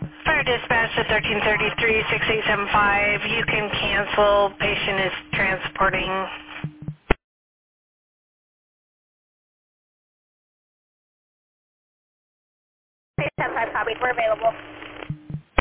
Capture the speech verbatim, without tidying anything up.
Fire dispatch to thirteen thirty-three, six eight seven five. You can cancel. Patient is transporting. six seven five copies. We're available.